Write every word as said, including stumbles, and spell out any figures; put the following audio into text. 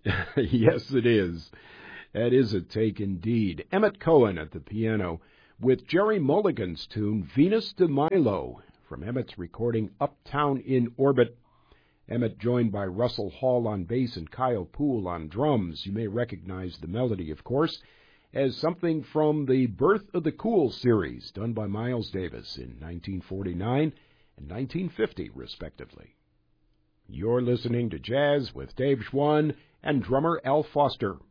Yes, it is. That is a take indeed. Emmett Cohen at the piano with Jerry Mulligan's tune Venus de Milo from Emmett's recording Uptown in Orbit. Emmett joined by Russell Hall on bass and Kyle Poole on drums. You may recognize the melody, of course, as something from the Birth of the Cool series done by Miles Davis in nineteen forty-nine and nineteen fifty, respectively. You're listening to Jazz with Dave Schwann and drummer Al Foster.